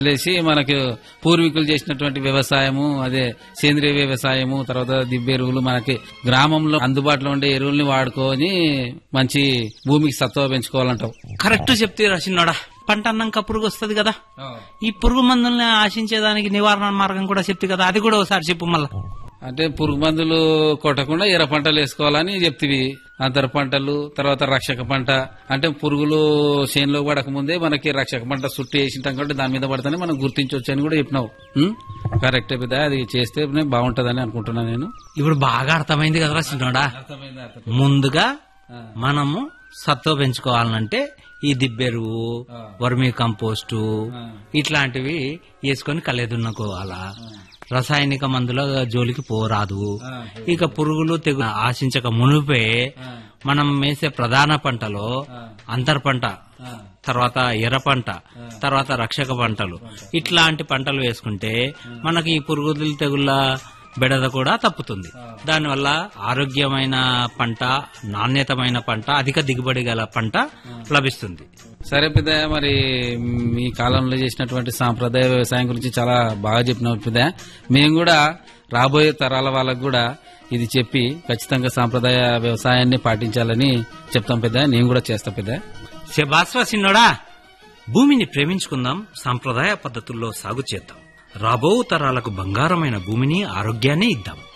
లేసి మనకు పూర్వీకులు చేసినటువంటి వ్యవసాయము, అదే సేంద్రియ వ్యవసాయము, తర్వాత దిబ్బ ఎరువులు, మనకి గ్రామంలో అందుబాటులో ఉండే ఎరువుల్ని వాడుకొని మంచి భూమికి సత్వ పెంచుకోవాలంటావు. కరెక్ట్ చెప్తే రచిన్నోడా. పంట అన్నాక పురుగు వస్తుంది కదా, ఈ పురుగు మందుల్ని ఆశించేదానికి నివారణ మార్గం కూడా చెప్తే కదా, అది కూడా ఒకసారి చెప్పు మళ్ళా. అంటే పురుగు మందులు కొట్టకుండా ఎర్ర పంటలు వేసుకోవాలని చెప్తివి. అంతర పంటలు, తర్వాత రక్షక పంట, అంటే పురుగులు చేనులో పడక ముందే మనకి రక్షక పంట చుట్టూ వేసింటాం కాబట్టి దాని మీద పడితేనే మనం గుర్తించవచ్చు అని కూడా చెప్పినావు. కరెక్టే పెద్ద, అది చేస్తే బాగుంటదని అనుకుంటున్నా నేను. ఇప్పుడు బాగా అర్థమైంది కదా చిన్నోడా. ముందుగా మనము సత్వ పెంచుకోవాలంటే ఈ దిబ్బెరువు, వర్మీ కంపోస్టు ఇట్లాంటివి వేసుకొని కలెదున్నుకోవాలా. రసాయనిక మందుల జోలికి పోరాదు. ఇక పురుగులు తెగు ఆశించక మునిపే మనం వేసే ప్రధాన పంటలో అంతర్ పంట, తర్వాత ఎర్ర పంట, తర్వాత రక్షక పంటలు ఇట్లాంటి పంటలు వేసుకుంటే మనకి ఈ పురుగులు తెగుళ్ళ బెడద కూడా తప్పుతుంది. దానివల్ల ఆరోగ్యమైన పంట, నాణ్యతమైన పంట, అధిక దిగుబడి గల పంట లభిస్తుంది. సరే పెద్దయ్య, మరి మీ కాలంలో చేసినటువంటి సాంప్రదాయ వ్యవసాయం గురించి చాలా బాగా చెప్పినావు పెద్దయ్య. మేము కూడా రాబోయే తరాల వాళ్ళకు కూడా ఇది చెప్పి ఖచ్చితంగా సాంప్రదాయ వ్యవసాయాన్ని పాటించాలని చెప్తాం పెద్దయ్య. నేను కూడా చేస్తా పెద్దయ్య. శభాస్వ సిన్నోడా. భూమిని ప్రేమించుకుందాం, సాంప్రదాయ పద్ధతుల్లో సాగు చేద్దాం. రాబో తరాలకు బంగారమైన భూమిని, ఆరోగ్యాన్ని ఇద్దాం.